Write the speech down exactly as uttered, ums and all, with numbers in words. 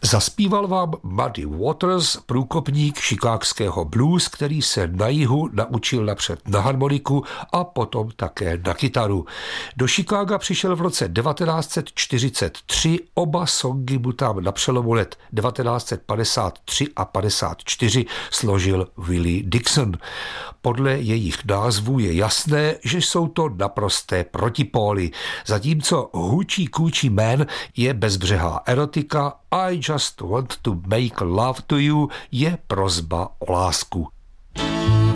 Zaspíval vám Muddy Waters, průkopník chicagského blues, který se na jihu naučil napřed na harmoniku a potom také na kytaru. Do Chicaga přišel v roce devatenáct set čtyřicet tři, oba songy mu tam na přelomu let devatenáct set padesát tři a padesát čtyři složil Willie Dixon. Podle jejich názvů je jasné, že jsou to naprosté protipóly. Zatímco Hoochie Coochie Man je bezbřehá erotika, I Just Want to Make Love to You je prosba o lásku.